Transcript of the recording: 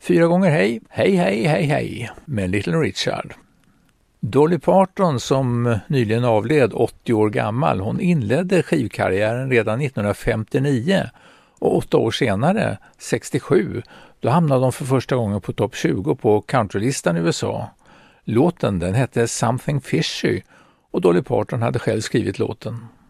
4 gånger hej, hej, hej, hej, hej med Little Richard. Dolly Parton, som nyligen avled 80 år gammal, hon inledde skivkarriären redan 1959 och 8 år senare, 67, då hamnade hon för första gången på topp 20 på countrylistan i USA. Låten den hette Something Fishy och Dolly Parton hade själv skrivit låten.